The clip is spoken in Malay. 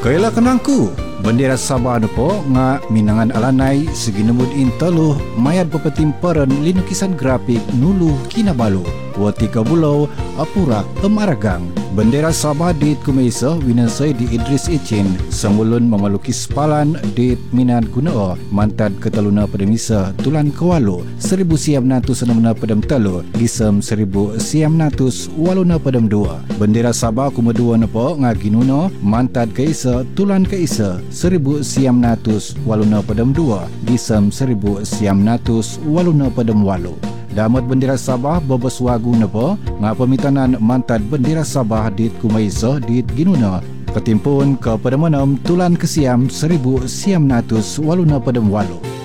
Kailah kenangku, bendera Sabah nepo nga minangan alanai segi nemud intaluh mayat pepetim peren linukisan grafik nulu Kinabalu. Watika bulau Apura Emaragang. Bendera Sabah dit kumaisa winansai di Idris Icin semulun memelukis palan dit minat gunao mantad ketaluna pada misa tulan kewalu 1906 padam telu gisem 1908 padam dua. Bendera Sabah kumedua nepo ngaginuno mantad keisa tulan keisa 1908 padam dua gisem 1908 padam walu. Damat bendera Sabah bobos wagu nepo nga pemitanan mantad bendera Sabah dit kumaisa dit ginuna ketimpun ke pada menem tulan kesiam 1908 padam walu.